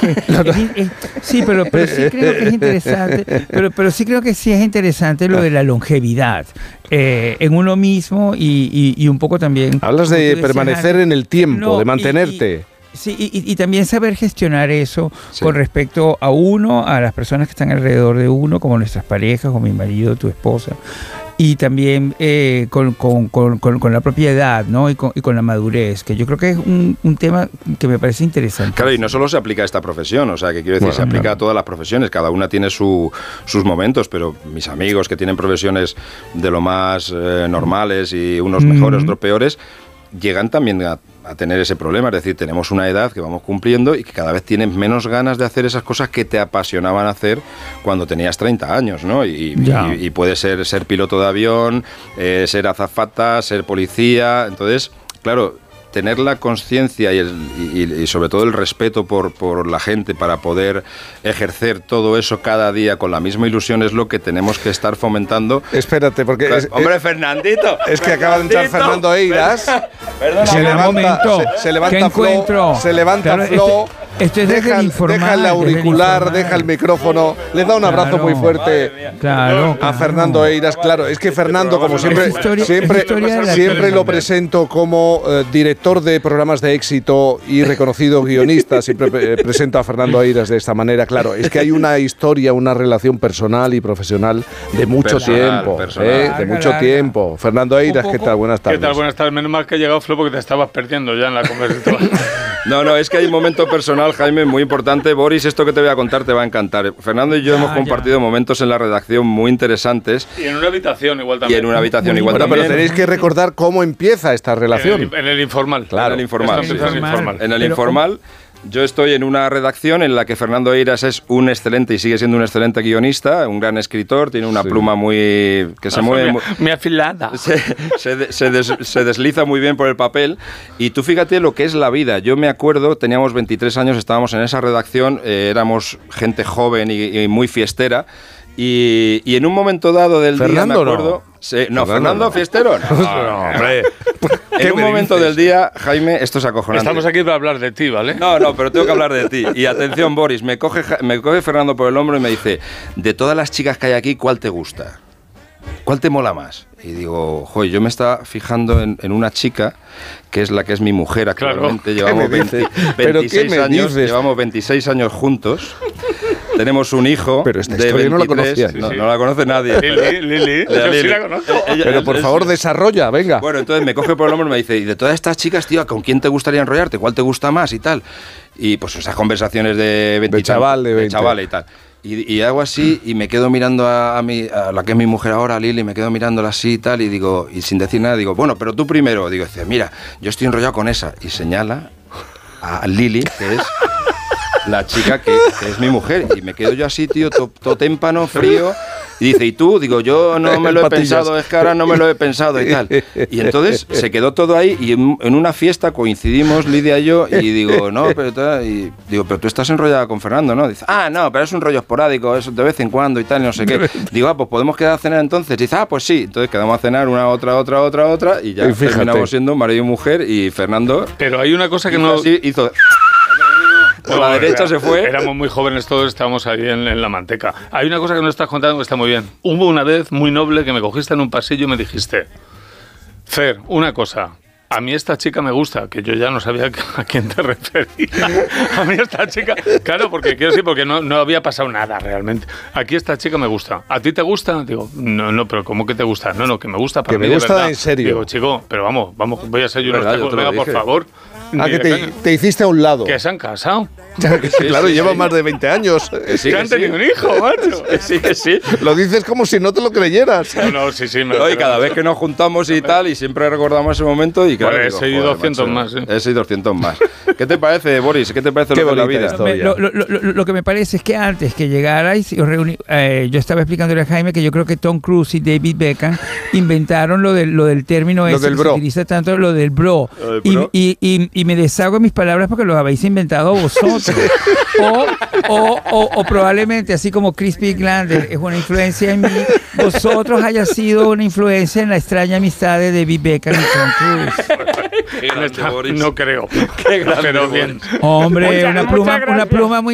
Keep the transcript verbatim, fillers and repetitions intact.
es, es, sí, pero, pero sí creo que es interesante, pero, pero sí creo que sí es interesante lo de la longevidad eh, en uno mismo y, y, y un poco también... Hablas de decías, permanecer en el tiempo, no, de mantenerte. Y, y, Sí, y, y también saber gestionar eso sí. con respecto a uno, a las personas que están alrededor de uno, como nuestras parejas, como mi marido, tu esposa, y también eh, con, con, con, con, con la propiedad, ¿no? Y con, y con la madurez, que yo creo que es un, un tema que me parece interesante. Claro, y no solo se aplica a esta profesión, o sea, que quiero decir, bueno, se aplica claro. a todas las profesiones, cada una tiene su, sus momentos, pero mis amigos que tienen profesiones de lo más eh, normales y unos mejores, mm-hmm. otros peores, llegan también a, a tener ese problema, es decir, tenemos una edad que vamos cumpliendo y que cada vez tienes menos ganas de hacer esas cosas que te apasionaban hacer cuando tenías treinta años, ¿no? Y, y, y puede ser ser piloto de avión, eh, ser azafata, ser policía, entonces, claro, tener la conciencia y, y, y sobre todo el respeto por, por la gente para poder ejercer todo eso cada día con la misma ilusión es lo que tenemos que estar fomentando. Espérate, porque... Es, ¡Hombre, Fernandito! Es que acaba de entrar Fernando Eiras. Perdona, se, levanta, momento, se, se levanta Flo, se levanta claro, Flo, este, este deja, el informal, deja el auricular, el deja el micrófono, le da un abrazo claro, muy fuerte claro, a claro. Fernando Eiras. Claro, es que Fernando, como siempre, historia, siempre, siempre lo presento como uh, director de programas de éxito y reconocido guionista, siempre pre presento a Fernando Eiras de esta manera. Claro, es que hay una historia, una relación personal y profesional de mucho personal, tiempo, personal. ¿eh? de mucho larga. tiempo. Fernando Eiras, ¿qué tal? Buenas tardes. ¿Qué tal? Buenas tardes. Menos mal que ha llegado Flo porque te estabas perdiendo ya en la conversación. No, no, es que hay un momento personal, Jaime, muy importante. Boris, esto que te voy a contar te va a encantar. Fernando y yo ya, hemos compartido ya. momentos en la redacción muy interesantes. Y en una habitación igual también. Y en una habitación muy igual bueno, también. Pero tenéis que recordar cómo empieza esta relación. En el, en el informal. Claro, en el informal. Sí. En el informal. En el informal. Yo estoy en una redacción en la que Fernando Eiras es un excelente y sigue siendo un excelente guionista, un gran escritor, tiene una sí. pluma muy... que se ah, mueve... Muy, muy afilada. Se, se, se, des, se desliza muy bien por el papel y tú fíjate lo que es la vida. Yo me acuerdo, teníamos veintitrés años, estábamos en esa redacción, eh, éramos gente joven y, y muy fiestera. Y, y en un momento dado del Fernando, día, me acuerdo... No, sí, no Fernando, Fernando no. Fiestero, no. no hombre. En un momento dices? del día, Jaime, esto es acojonante. Estamos aquí para hablar de ti, ¿vale? No, no, pero tengo que hablar de ti. Y atención, Boris, me coge, me coge Fernando por el hombro y me dice, de todas las chicas que hay aquí, ¿cuál te gusta? ¿Cuál te mola más? Y digo, joder, yo me estaba fijando en, en una chica que es la que es mi mujer actualmente. Claro. Llevamos veinte, veintiséis años, dices? llevamos veintiséis años juntos. Tenemos un hijo. Pero esta de historia veintitrés, no la conocía. No, sí. no la conoce nadie. Lili, Lili. Yo Lili. sí la conozco. Ella, pero por favor, es, desarrolla, venga. Bueno, entonces me coge por el hombro y me dice, y de todas estas chicas, tío, ¿con quién te gustaría enrollarte? ¿Cuál te gusta más? Y tal. Y pues esas conversaciones de veinte de chaval, de veinte. De chaval y tal. Y, y hago así y me quedo mirando a, a, mi, a la que es mi mujer ahora, Lili, me quedo mirándola así y tal, y digo, y sin decir nada, digo, bueno, pero tú primero. Digo, mira, yo estoy enrollado con esa. Y señala a Lili, que es la chica que, que es mi mujer. Y me quedo yo así, tío, todo to témpano, frío. Y dice, ¿y tú? Digo, yo no me lo he Patillas. pensado, es que ahora no me lo he pensado y tal. Y entonces se quedó todo ahí y en, en una fiesta coincidimos Lidia y yo y digo, no, pero, y digo, pero tú estás enrollada con Fernando, ¿no? Dice, ah, no, pero es un rollo esporádico, eso de vez en cuando y tal, y no sé qué. Digo, ah, pues podemos quedar a cenar entonces. Dice, ah, pues sí. Entonces quedamos a cenar una, otra, otra, otra, otra y ya y terminamos siendo marido y mujer y Fernando... Pero hay una cosa que no... Así, hizo... Por la derecha se fue. Éramos muy jóvenes todos, estábamos ahí en, en la manteca. Hay una cosa que no estás contando que está muy bien. Hubo una vez muy noble que me cogiste en un pasillo y me dijiste, Fer, una cosa, a mí esta chica me gusta, que yo ya no sabía a quién te referías. A mí esta chica, claro, porque quiero decir, porque no, no había pasado nada realmente. Aquí esta chica me gusta. ¿A ti te gusta? Digo, no, no, pero ¿cómo que te gusta? No, no, que me gusta para que mí, me gusta de verdad. En serio. Digo, chico, pero vamos, vamos, voy a ser yo un espejo. Venga, por favor. Ah, que te, te hiciste a un lado. Que se han casado. Que sí, claro, sí, lleva sí. más de veinte años. Que sí, que han tenido sí. un hijo, macho. Que sí, que sí. Lo dices como si no te lo creyeras. No, no, sí, sí. Me no, y cada vez que nos juntamos y tal, y siempre recordamos ese momento. Y claro, bueno, digo, ese y doscientos más. ¿eh? Ese y doscientos más. ¿Qué te parece, Boris? ¿Qué te parece Qué lo de la vida? Me, lo, lo, lo, lo que me parece es que antes que llegarais, os reuní, eh, yo estaba explicándole a Jaime que yo creo que Tom Cruise y David Beckham inventaron lo del, lo del término lo ese del que bro. se utiliza tanto, lo del bro. Lo del bro. Y, y, y, y me deshago en mis palabras porque lo habéis inventado vosotros. o, o, o, o probablemente, así como Crispy Glander es una influencia en mí, vosotros haya sido una influencia en la extraña amistad de David Beckham y Tom Cruise. Qué grande, no creo. Qué grande, pero bien. Hombre, una pluma, una pluma muy